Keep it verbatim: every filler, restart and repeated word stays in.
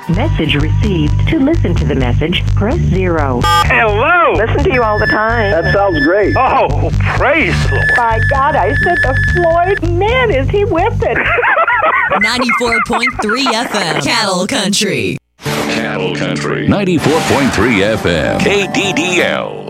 Message received. To listen to the message, press zero. Hello! Listen to you all the time. That sounds great. Oh, praise the Lord. My God, I said to Floyd, man, is he whipped it. ninety-four point three F M. Cattle Country. Cattle Country. ninety-four point three F M. K D D L.